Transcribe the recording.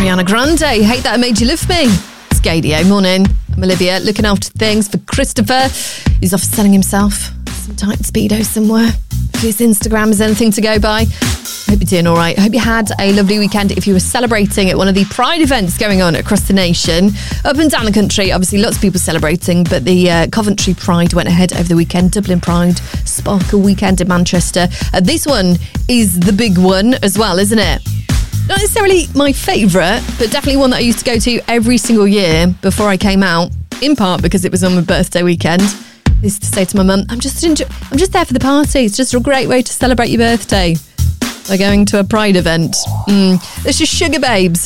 Ariana Grande, Hate That I Made You Love Me. It's Gadio. Morning. I'm Olivia, looking after things for Christopher. He's off selling himself some tight Speedo somewhere. If his Instagram is anything to go by. Hope you're doing all right. Hope you had a lovely weekend if you were celebrating at one of the Pride events going on across the nation. Up and down the country, obviously lots of people celebrating, but the Coventry Pride went ahead over the weekend. Dublin Pride, Sparkle Weekend in Manchester. This one is the big one as well, isn't it? Not necessarily my favourite, but definitely one that I used to go to every single year before I came out, in part because it was on my birthday weekend. I used to say to my mum, I'm just there for the party. It's just a great way to celebrate your birthday by going to a Pride event. This is Sugar Babes